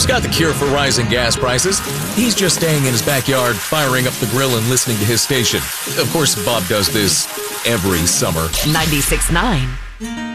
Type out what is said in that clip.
Bob's got the cure for rising gas prices. He's just staying in his backyard, firing up the grill and listening to his station. Of course, Bob does this every summer. 96.9.